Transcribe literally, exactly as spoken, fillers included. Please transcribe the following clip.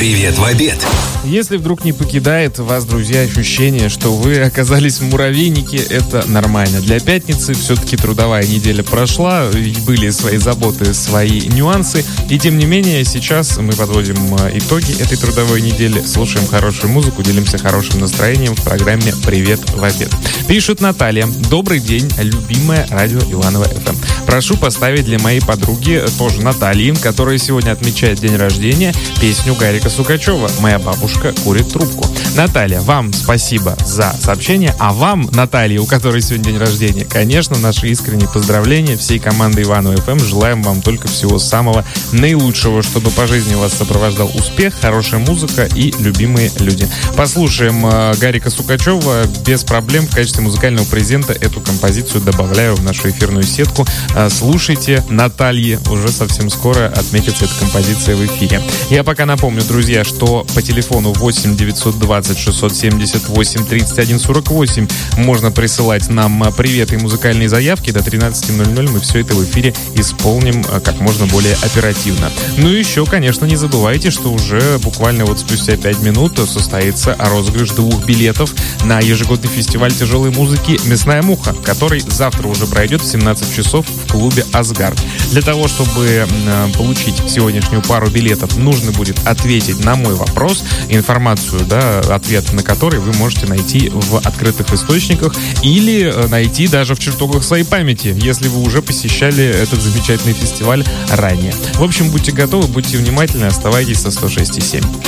Привет в обед. Если вдруг не покидает вас, друзья, ощущение, что вы оказались в муравейнике, это нормально. Для пятницы все-таки трудовая неделя прошла, были свои заботы, свои нюансы. И тем не менее, сейчас мы подводим итоги этой трудовой недели, слушаем хорошую музыку, делимся хорошим настроением в программе «Привет в обед». Пишет Наталья. Добрый день, любимое радио Иваново эф эм. Прошу поставить для моей подруги, тоже Натальи, которая сегодня отмечает день рождения, песню Гарика Сукачева «Моя бабушка курит трубку». Наталья, вам спасибо за сообщение, а вам, Наталья, у которой сегодня день рождения, конечно, наши искренние поздравления всей команды Иваново эф эм. Желаем вам только всего самого наилучшего, чтобы по жизни вас сопровождал успех, хорошая музыка и любимые люди. Послушаем э, Гарика Сукачева без проблем. В качестве музыкального презента эту композицию добавляю в нашу эфирную сетку. Э, слушайте Натальи, уже совсем скоро отметится эта композиция в эфире. Я пока напомню, друзья, что по телефону восемь девятьсот двадцать шестьсот семьдесят восемь тридцать один сорок восемь можно присылать нам приветы и музыкальные заявки. До тринадцати ноль-ноль мы все это в эфире исполним как можно более оперативно. Ну и еще, конечно, не забывайте, что уже буквально вот спустя пять минут состоится розыгрыш двух билетов на ежегодный фестиваль тяжелой музыки «Мясная муха», который завтра уже пройдет в семнадцать часов в клубе «Асгард». Для того, чтобы получить сегодняшнюю пару билетов, нужно будет ответить на мой вопрос. Информацию, да, ответ на который вы можете найти в открытых источниках или найти даже в чертогах своей памяти, если вы уже посещали этот замечательный фестиваль ранее. В общем, будьте готовы, будьте внимательны, оставайтесь со сто шесть и семь.